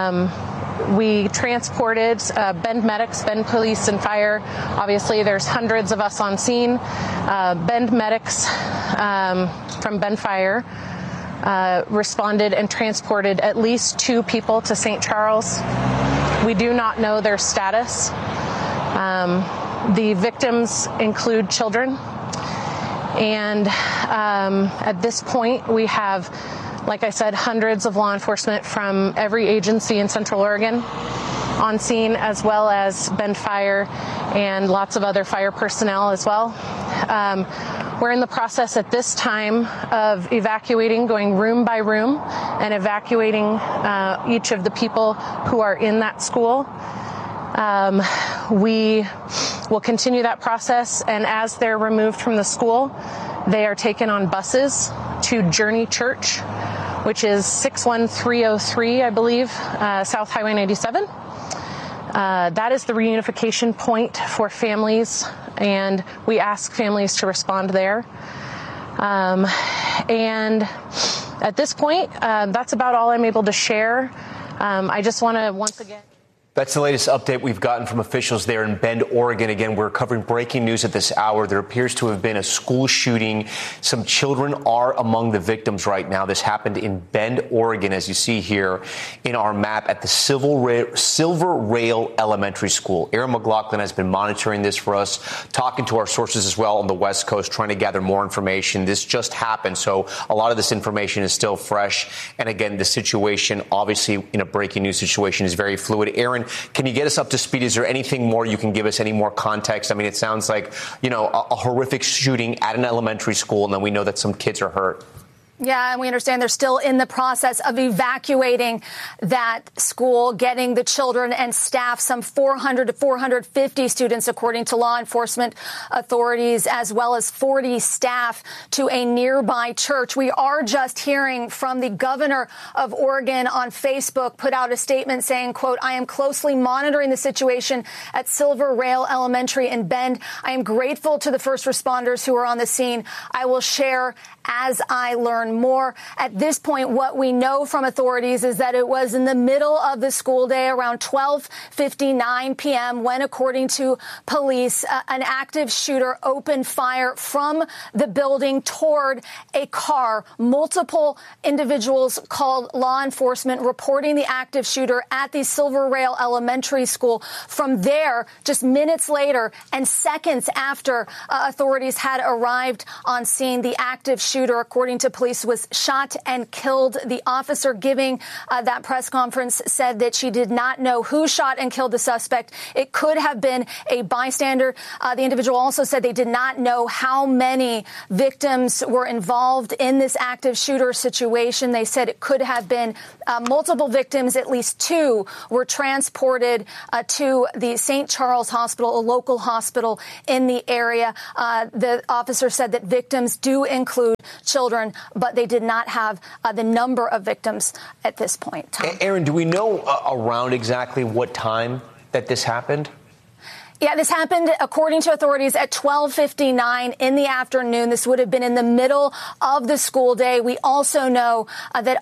We transported Bend medics, Bend police and fire. Obviously, there's hundreds of us on scene. Bend medics from Bend Fire responded and transported at least 2 people to St. Charles. We do not know their status. The victims include children. And at this point, we have, like I said, hundreds of law enforcement from every agency in Central Oregon on scene, as well as Bend Fire and lots of other fire personnel as well. We're in the process at this time of evacuating, going room by room and evacuating each of the people who are in that school. We will continue that process, and as they're removed from the school, they are taken on buses to Journey Church, which is 61303, I believe, South Highway 97. That is the reunification point for families, and we ask families to respond there. And at this point, that's about all I'm able to share. I just want to once again... That's the latest update we've gotten from officials there in Bend, Oregon. Again, we're covering breaking news at this hour. There appears to have been a school shooting. Some children are among the victims right now. This happened in Bend, Oregon, as you see here in our map at the Silver Rail Elementary School. Aaron McLaughlin has been monitoring this for us, talking to our sources as well on the West Coast, trying to gather more information. This just happened, so a lot of this information is still fresh. And again, the situation, obviously, in a breaking news situation, is very fluid. Aaron, can you get us up to speed? Is there anything more you can give us, any more context? I mean, it sounds like, a horrific shooting at an elementary school, and then we know that some kids are hurt. Yeah, and we understand they're still in the process of evacuating that school, getting the children and staff, some 400 to 450 students, according to law enforcement authorities, as well as 40 staff to a nearby church. We are just hearing from the governor of Oregon on Facebook, put out a statement saying, quote, "I am closely monitoring the situation at Silver Rail Elementary in Bend. I am grateful to the first responders who are on the scene. I will share as I learn more." At this point, what we know from authorities is that it was in the middle of the school day, around 12:59 p.m., when, according to police, an active shooter opened fire from the building toward a car. Multiple individuals called law enforcement, reporting the active shooter at the Silver Rail Elementary School. From there, just minutes later and seconds after authorities had arrived on scene, the active shooter, according to police, was shot and killed. The officer giving that press conference said that she did not know who shot and killed the suspect. It could have been a bystander. The individual also said they did not know how many victims were involved in this active shooter situation. They said it could have been multiple victims. At least 2 were transported to the St. Charles Hospital, a local hospital in the area. The officer said that victims do include children, but they did not have the number of victims at this point. Tom? Aaron, do we know around exactly what time that this happened? Yeah, this happened, according to authorities, at 12:59 in the afternoon. This would have been in the middle of the school day. We also know that